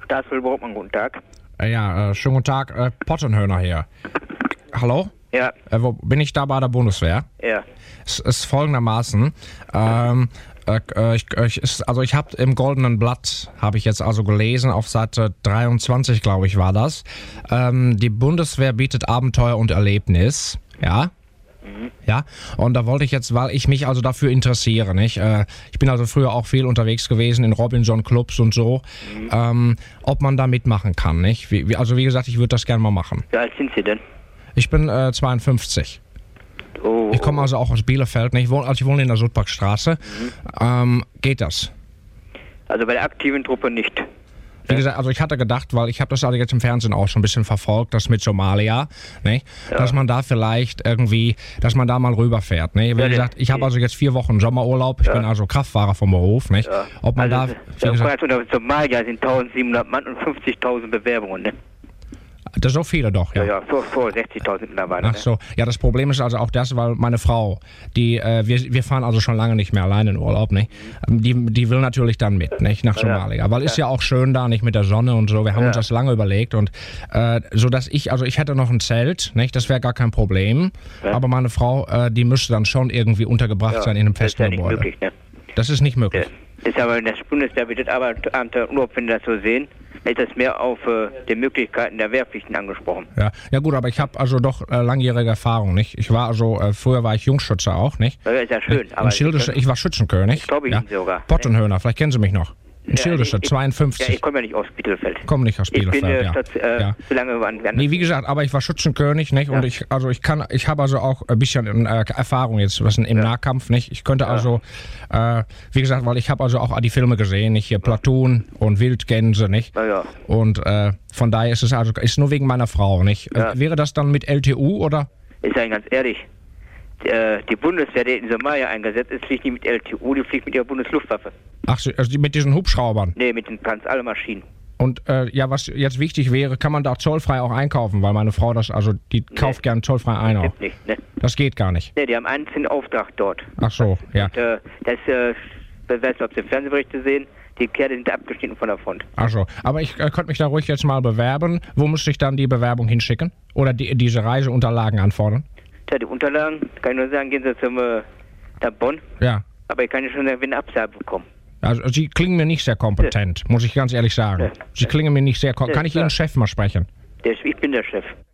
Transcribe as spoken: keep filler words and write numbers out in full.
Das will Borgmann, guten Tag. Äh, ja, äh, schönen guten Tag, äh, Pottenhöhner hier. Hallo? Ja. Äh, wo bin ich da bei der Bundeswehr? Ja. Es ist folgendermaßen, ähm, äh, ich, ich, ist, also ich habe im Goldenen Blatt, habe ich jetzt also gelesen, auf Seite dreiundzwanzig, glaube ich, war das, ähm, die Bundeswehr bietet Abenteuer und Erlebnis, ja? Ja, und da wollte ich jetzt, weil ich mich also dafür interessiere, nicht? Äh, ich bin also früher auch viel unterwegs gewesen in Robinson-Clubs und so, mhm. ähm, ob man da mitmachen kann, nicht? Wie, wie, also wie gesagt, ich würde das gerne mal machen. Wie alt sind Sie denn? Ich bin äh, zweiundfünfzig. Oh, ich komme also auch aus Bielefeld, nicht? Ich wohne, also ich wohne in der Sudbachstraße. Mhm. Ähm, geht das? Also bei der aktiven Truppe nicht. Wie gesagt, also ich hatte gedacht, weil ich habe das also jetzt im Fernsehen auch schon ein bisschen verfolgt, das mit Somalia, ne? Ja. Dass man da vielleicht irgendwie, dass man da mal rüberfährt. Ne? Wie ja, gesagt, ich habe also jetzt vier Wochen Sommerurlaub, ich ja. bin also Kraftfahrer vom Beruf. Nicht? Ja. Ob man also, da... Wie gesagt, unter Somalia sind eintausendsiebenhundert Mann und fünfzigtausend Bewerbungen, ne? Das so viele doch, ja. Ja, ja, vor, vor sechzigtausend mittlerweile. Ach so, ja, das Problem ist also auch das, weil meine Frau, die, äh, wir, wir fahren also schon lange nicht mehr allein in Urlaub, nicht? Die, die will natürlich dann mit, nicht? Nach Somalia. Ja. Weil ist ja auch schön da, nicht mit der Sonne und so. Wir haben ja. uns das lange überlegt und äh, so dass ich, also ich hätte noch ein Zelt, nicht? Das wäre gar kein Problem. Ja. Aber meine Frau, äh, die müsste dann schon irgendwie untergebracht ja. sein in einem festen Gebäude. Das ist ja nicht möglich, ne? Das ist nicht möglich. Das ist aber, das Bundeswehr bietet Abenteuer Urlaub, wenn wir das so sehen. Ist das mehr auf äh, die Möglichkeiten der Wehrpflichten angesprochen. Ja, ja gut, aber ich habe also doch äh, langjährige Erfahrung, nicht? Ich war also, äh, früher war ich Jungschütze auch, nicht? Ja, ist ja schön. Ich, aber Schildische, ich war Schützenkönig. Ich glaube ja. Ihnen sogar. Pottenhöhner, vielleicht kennen Sie mich noch. In ja, Schildische, ich, zweiundfünfzig. Ja, ich komme ja nicht aus Bielefeld. Komme nicht aus Bielefeld, ich bin, äh, ja. Stadt, äh, ja. Zu lange an, an Nee, wie gesagt, aber ich war Schützenkönig, nicht? Und ja. ich, also ich kann, ich habe also auch ein bisschen äh, Erfahrung jetzt, was im ja. Nahkampf, nicht? Ich könnte ja. also, äh, wie gesagt, weil ich habe also auch die Filme gesehen, nicht? Hier Platoon und Wildgänse, nicht? Ja, ja. Und äh, von daher ist es also, ist nur wegen meiner Frau, nicht? Ja. Äh, wäre das dann mit L T U, oder? Ich sage Ihnen ganz ehrlich, die, äh, die Bundeswehr, die in Somalia eingesetzt ist, fliegt nicht mit L T U, die fliegt mit ihrer Bundesluftwaffe. Ach, also die mit diesen Hubschraubern? Nee, mit den ganz alle Maschinen. Und äh, ja, was jetzt wichtig wäre, kann man da zollfrei auch einkaufen, weil meine Frau das, also die nee. kauft gern zollfrei ein auch. Nicht, ne? Das geht gar nicht. Nee, die haben einen Auftrag dort. Ach so, ja. Und, äh, das äh, weißt du, ob Sie Fernsehberichte sehen, die Kerle sind abgeschnitten von der Front. Ach so, aber ich äh, könnte mich da ruhig jetzt mal bewerben. Wo müsste ich dann die Bewerbung hinschicken? Oder die, diese Reiseunterlagen anfordern? Tja, die Unterlagen, kann ich nur sagen, gehen Sie zum äh, nach Bonn. Ja. Aber ich kann ja schon eine Absage bekommen. Also Sie klingen mir nicht sehr kompetent, ja. muss ich ganz ehrlich sagen. Ja. Sie klingen mir nicht sehr kompetent. Kann ich Ihren Chef mal sprechen? Der, ich bin der Chef.